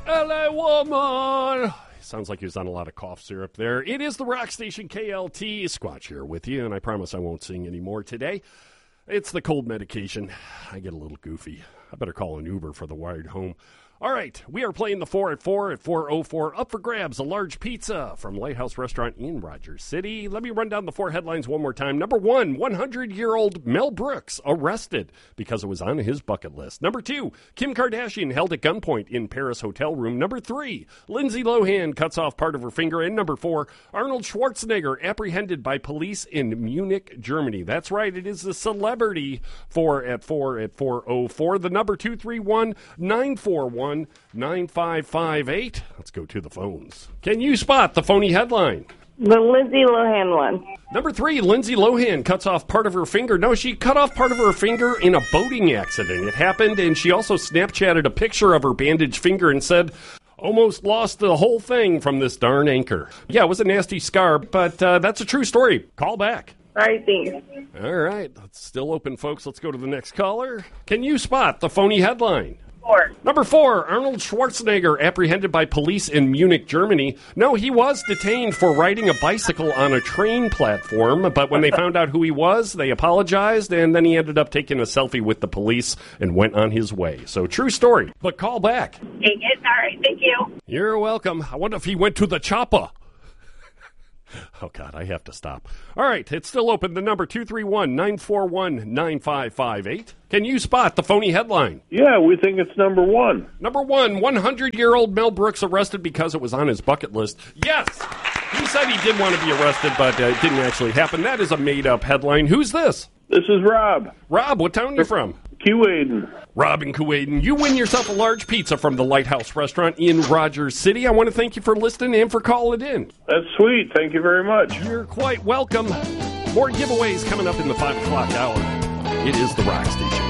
LA woman. Sounds like he was on a lot of cough syrup there. It is the rock station KLT. Squatch here with you, and I promise I won't sing anymore today. It's the cold medication. I get a little goofy. I better call an Uber for the ride home. All right, we are playing the 4 at 4 at 4:04. Up for grabs, a large pizza from Lighthouse Restaurant in Rogers City. Let me run down the 4 headlines one more time. Number 1, 100-year-old Mel Brooks arrested because it was on his bucket list. Number 2, Kim Kardashian held at gunpoint in Paris hotel room. Number 3, Lindsay Lohan cuts off part of her finger. And number 4, Arnold Schwarzenegger apprehended by police in Munich, Germany. That's right, it is the celebrity 4 at 4 at 4:04. The number 231-941-9558. Let's go to the phones. Can you spot the phony headline? The Lindsay Lohan one. Number 3, Lindsay Lohan cuts off part of her finger. No, she cut off part of her finger in a boating accident. It happened, and she also Snapchatted a picture of her bandaged finger and said, almost lost the whole thing from this darn anchor. Yeah, it was a nasty scar, but that's a true story. Call back. All right, thanks. All right, it's still open, folks. Let's go to the next caller. Can you spot the phony headline? 4. Number 4, Arnold Schwarzenegger apprehended by police in Munich, Germany. No, he was detained for riding a bicycle on a train platform, but when they found out who he was, they apologized, and then he ended up taking a selfie with the police and went on his way. So, true story, but call back. Take it. All right, thank you. You're welcome. I wonder if he went to the chopper. Oh, God, I have to stop. All right, it's still open. The number 231-941-9558. Can you spot the phony headline? Yeah, we think it's number 1. Number 1, 100-year-old Mel Brooks arrested because it was on his bucket list. Yes, he said he did want to be arrested, but it didn't actually happen. That is a made-up headline. Who's this? This is Rob. Rob, what town are you from? Keewaydin. Rob in Keewaydin. You win yourself a large pizza from the Lighthouse Restaurant in Rogers City. I want to thank you for listening and for calling in. That's sweet. Thank you very much. You're quite welcome. More giveaways coming up in the 5 o'clock hour. It is the Rock Station.